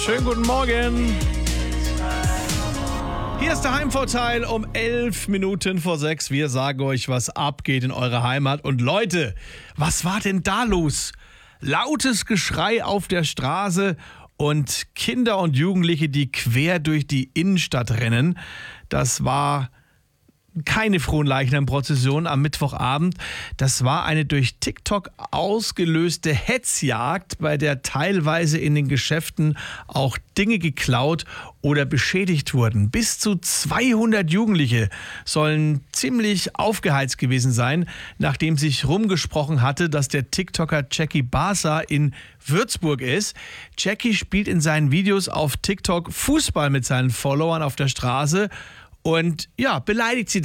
Schönen guten Morgen. Hier ist der Heimvorteil um 11 Minuten vor 6. Wir sagen euch, was abgeht in eurer Heimat. Und Leute, was war denn da los? Lautes Geschrei auf der Straße und Kinder und Jugendliche, die quer durch die Innenstadt rennen. Das war keine Fronleichnam-Prozession am Mittwochabend. Das war eine durch TikTok ausgelöste Hetzjagd, bei der teilweise in den Geschäften auch Dinge geklaut oder beschädigt wurden. Bis zu 200 Jugendliche sollen ziemlich aufgeheizt gewesen sein, nachdem sich rumgesprochen hatte, dass der TikToker Jackie Barca in Würzburg ist. Jackie spielt in seinen Videos auf TikTok Fußball mit seinen Followern auf der Straße und beleidigt sie